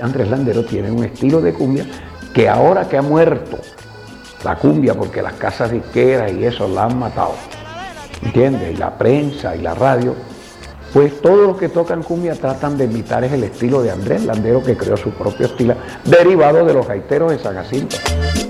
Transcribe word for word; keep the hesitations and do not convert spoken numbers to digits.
Andrés Landero tiene un estilo de cumbia que ahora que ha muerto la cumbia, porque las casas disqueras y eso la han matado, ¿entiendes? Y la prensa y la radio, pues todos los que tocan cumbia tratan de imitar es el estilo de Andrés Landero, que creó su propio estilo, derivado de los gaiteros de San Jacinto.